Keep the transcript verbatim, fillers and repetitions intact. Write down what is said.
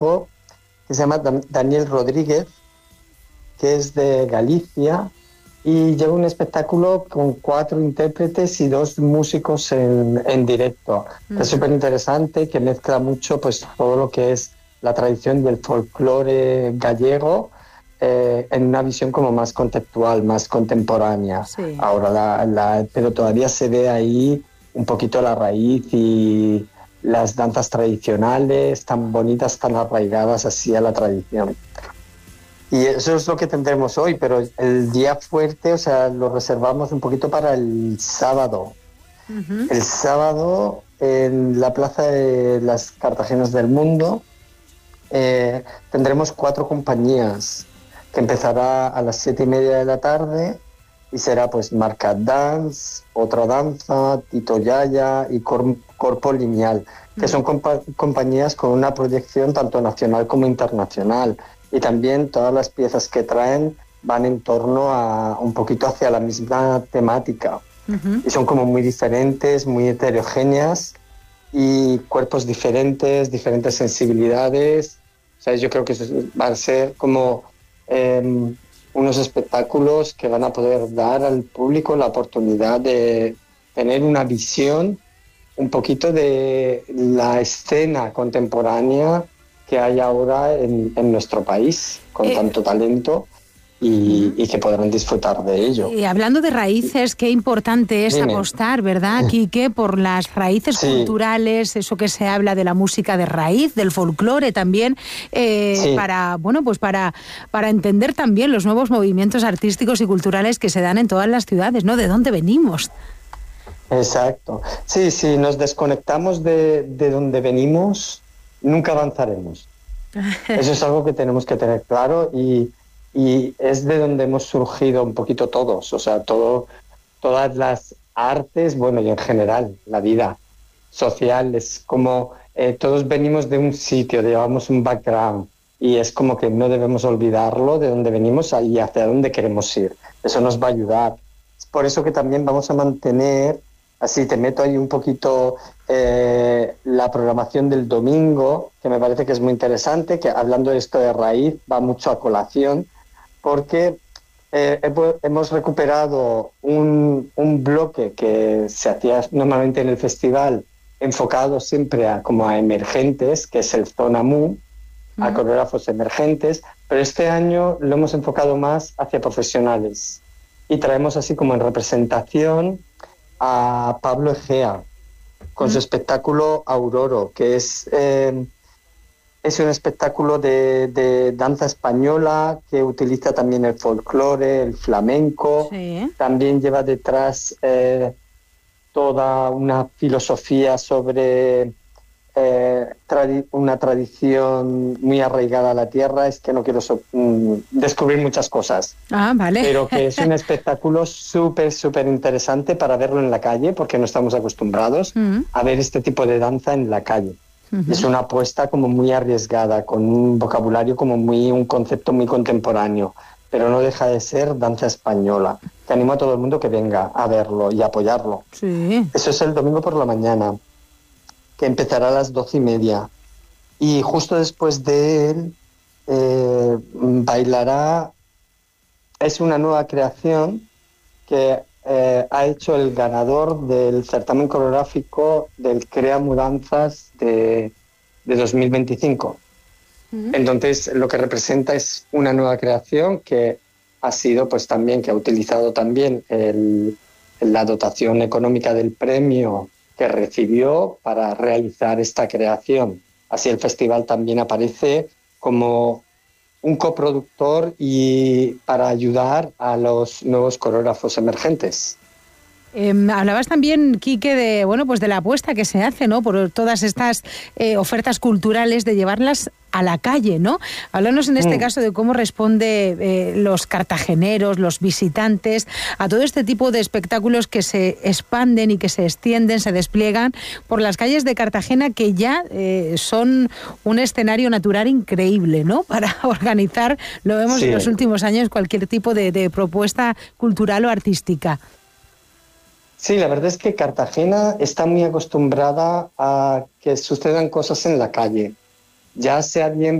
coreógrafo que se llama Daniel Rodríguez, que es de Galicia, y lleva un espectáculo con cuatro intérpretes y dos músicos en, en directo. Mm. Es súper interesante, que mezcla mucho pues todo lo que es la tradición del folclore gallego eh, en una visión como más conceptual, más contemporánea. Sí. Ahora, la, la, pero todavía se ve ahí un poquito la raíz y las danzas tradicionales tan bonitas, tan arraigadas así a la tradición. Y eso es lo que tendremos hoy, pero el día fuerte, o sea, lo reservamos un poquito para el sábado. Uh-huh. El sábado, en la Plaza de las Cartagenas del Mundo, eh, tendremos cuatro compañías, que empezará a las siete y media de la tarde y será pues Marca Dance, Otra Danza, Tito Yaya y Cor- Corpo Lineal, que uh-huh. son compa- compañías con una proyección tanto nacional como internacional. Y también todas las piezas que traen van en torno a un poquito hacia la misma temática. Uh-huh. Y son como muy diferentes, muy heterogéneas y cuerpos diferentes, diferentes sensibilidades. O sea, yo creo que van a ser como eh, unos espectáculos que van a poder dar al público la oportunidad de tener una visión un poquito de la escena contemporánea que hay ahora en, en nuestro país, con eh, tanto talento y, uh-huh. y que podrán disfrutar de ello. Y hablando de raíces, qué importante es Dime. apostar, ¿verdad, Quique? Por las raíces sí. culturales, eso que se habla de la música de raíz, del folclore también, eh, sí. para, bueno, pues para, para entender también los nuevos movimientos artísticos y culturales que se dan en todas las ciudades, ¿no? ¿De dónde venimos? Exacto. Sí, sí, nos desconectamos de, de donde venimos, nunca avanzaremos. Eso es algo que tenemos que tener claro y, y es de donde hemos surgido un poquito todos, o sea, todo, todas las artes, bueno, y en general, la vida social, es como eh, todos venimos de un sitio, llevamos un background y es como que no debemos olvidarlo de dónde venimos y hacia dónde queremos ir. Eso nos va a ayudar. Es por eso que también vamos a mantener. Así te meto ahí un poquito eh, la programación del domingo, que me parece que es muy interesante, que hablando de esto de raíz va mucho a colación, porque eh, hemos recuperado un, un bloque que se hacía normalmente en el festival, enfocado siempre a, como a emergentes, que es el Zona Mu, uh-huh. a coreógrafos emergentes, pero este año lo hemos enfocado más hacia profesionales y traemos así como en representación a Pablo Egea con mm. su espectáculo Auroro, que es, eh, es un espectáculo de, de danza española que utiliza también el folclore, el flamenco, sí. También lleva detrás eh, toda una filosofía sobre eh, tradi- una tradición muy arraigada a la tierra. Es que no quiero so- mm, descubrir muchas cosas. Ah, vale. Pero que es un espectáculo súper, súper interesante para verlo en la calle, porque no estamos acostumbrados uh-huh. a ver este tipo de danza en la calle. Uh-huh. Es una apuesta como muy arriesgada, con un vocabulario como muy, un concepto muy contemporáneo, pero no deja de ser danza española. Que animo a todo el mundo que venga a verlo y apoyarlo. Sí. Eso es el domingo por la mañana, que empezará a las doce y media. Y justo después de él eh, bailará. Es una nueva creación que eh, ha hecho el ganador del certamen coreográfico del Crea Mudanzas de, de dos mil veinticinco. Uh-huh. Entonces, lo que representa es una nueva creación que ha sido, pues también, que ha utilizado también el, la dotación económica del premio que recibió para realizar esta creación. Así el festival también aparece como un coproductor y para ayudar a los nuevos coreógrafos emergentes. Eh, hablabas también, Quique, de bueno, pues de la apuesta que se hace, ¿no?, por todas estas eh, ofertas culturales, de llevarlas a la calle, ¿no? Háblanos en este mm. caso de cómo responde eh, los cartageneros, los visitantes, a todo este tipo de espectáculos que se expanden y que se extienden, se despliegan por las calles de Cartagena, que ya eh, son un escenario natural increíble, ¿no?, para organizar, lo vemos sí. en los últimos años, cualquier tipo de, de propuesta cultural o artística. Sí, la verdad es que Cartagena está muy acostumbrada a que sucedan cosas en la calle. ya sea bien